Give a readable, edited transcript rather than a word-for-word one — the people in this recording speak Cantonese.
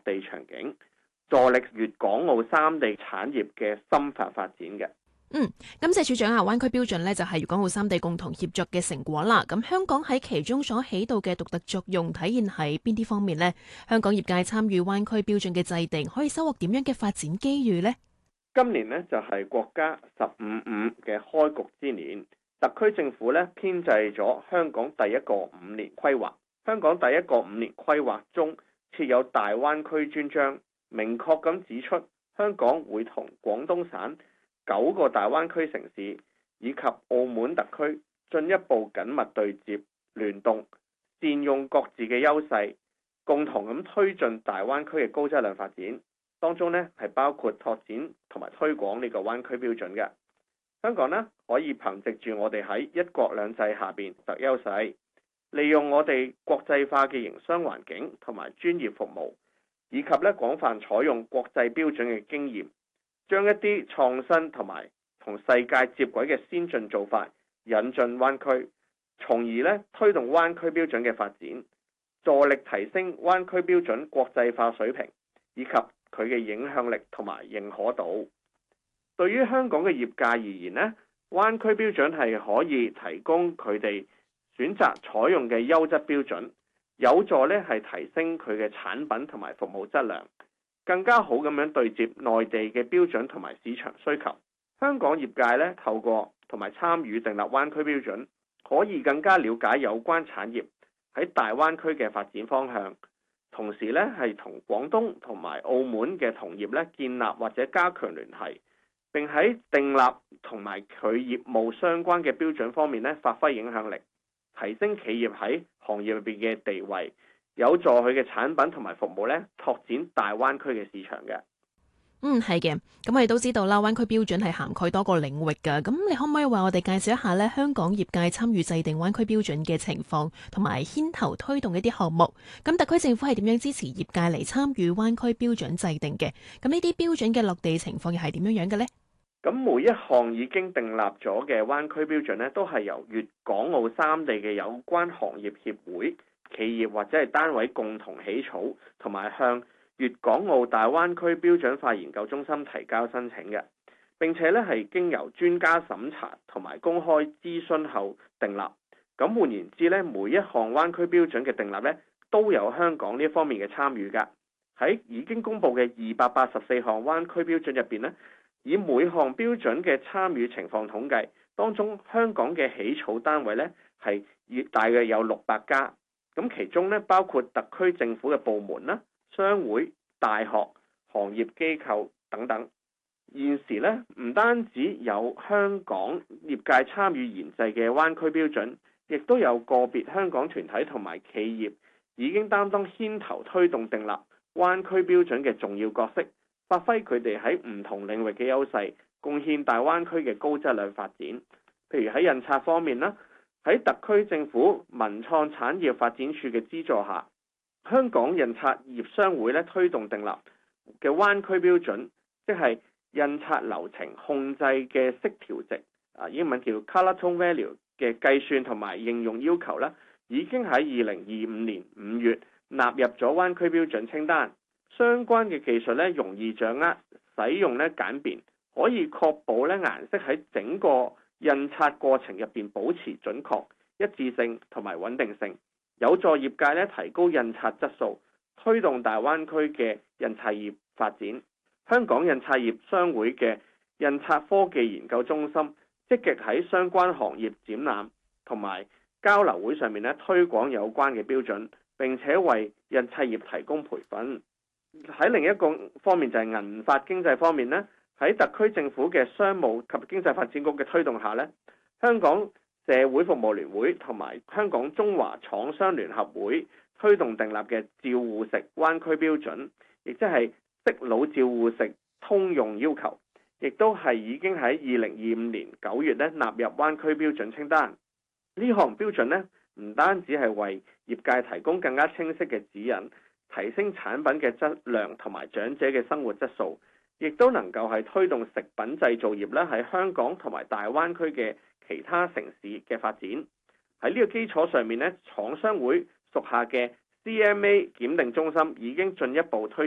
地場景，助力粵港澳三地產業嘅深化發展嘅。 感謝處長啊，灣區標準呢就係粵港澳三地共同協作嘅成果啦。咁香港喺其中所起到嘅獨特作用體現喺邊啲方面呢？香港業界參與灣區標準嘅制定，可以收穫點樣嘅發展機遇呢？ 今年呢，就係國家15+5嘅開局之年，特區政府呢編製咗香港第一個5年規劃。香港第一個5年規劃中設有大灣區專章，明確咁指出香港會同廣東省9個大灣區城市以及澳門特區進一步緊密對接聯動，善用各自嘅優勢，共同咁推進大灣區嘅高質量發展。當中呢係包括拓展同埋推廣呢個灣區標準嘅。香港呢可以憑藉住我哋喺一國兩制下邊特優勢，利用我哋國際化嘅營商環境同埋專業服務，以及呢廣泛採用國際標準嘅經驗，將一啲創新同埋同世界接軌嘅先進做法引進灣區，從而呢推動灣區標準嘅發展，助力提升灣區標準國際化水平，以及佢嘅影響力同埋認可度。對於香港嘅業界而言呢，灣區標準係可以提供佢哋選擇採用嘅優質標準，有助呢係提升佢嘅產品同埋服務質量，更加好咁樣對接內地嘅標準同埋市場需求。香港業界呢透過同埋參與訂立灣區標準，可以更加了解有關產業喺大灣區嘅發展方向，同時呢係同廣東同埋澳門嘅同業呢建立或者加強聯繫，並喺訂立同埋佢業務相關嘅標準方面呢發揮影響力，提升企業喺行業入邊嘅地位，有助佢嘅產品同埋服務呢拓展大灣區嘅市場嘅。 係嘅。咁我哋都知道啦，灣區標準係涵蓋多個領域㗎。咁你可唔可以為我哋介紹一下呢香港業界參與制定灣區標準嘅情況，同埋牽頭推動一啲項目？咁特區政府係點樣支持業界嚟參與灣區標準制定嘅？咁呢啲標準嘅落地情況又係點樣嘅呢？ 咁每一項已經訂立咗嘅灣區標準呢，都係由粵港澳三地嘅有關行業協會、企業或者係單位共同起草，同埋向粵港澳大灣區標準化研究中心提交申請嘅。並且呢係經由專家審查同埋公開諮詢後訂立。咁換言之呢，每一項灣區標準嘅訂立呢，都有香港呢一方面嘅參與㗎。喺已經公布嘅284項灣區標準入邊呢，以每項標準嘅參與情況統計，當中香港嘅起草單位呢係大約有600家，咁其中呢包括特區政府嘅部門啦、商會、大學、行業機構等等。現時呢唔單止有香港業界參與研製嘅灣區標準，亦都有個別香港團體同埋企業已經擔當牽頭推動訂立灣區標準嘅重要角色，發揮佢哋喺唔同領域嘅優勢，貢獻大灣區嘅高質量發展。譬如喺印刷方面啦，喺特區政府文創產業發展處嘅資助下，香港印刷業商會推動訂立嘅灣區標準，即係印刷流程控制嘅色調值，英文叫 Color Tone Value 嘅計算同埋應用要求已經喺2025年5月納入咗灣區標準清單。相關嘅技術容易掌握，使用簡便，可以確保顏色喺整個印刷過程入邊保持準確、一致性同埋穩定性，有助業界提高印刷質素，推動大灣區嘅印刷業發展。香港印刷業商會嘅印刷科技研究中心積極喺相關行業展覽同埋交流會上面推廣有關嘅標準，並且為印刷業提供培訓。喺另一個方面就係銀髮經濟方面喺特區政府嘅商務及經濟發展局嘅推動下香港社會服務聯會同埋香港中華廠商聯合會推動訂立嘅照護食灣區標準，亦即係適老照護食通用要求，亦都係已經喺2025年9月納入灣區標準清單。呢項標準唔單止係為業界提供更加清晰嘅指引，提升產品嘅質量同埋長者嘅生活質素，亦都能夠係推動食品製造業喺香港同埋大灣區嘅其他城市嘅發展。喺呢個基礎上面廠商會屬下嘅 CMA 檢定中心已經進一步推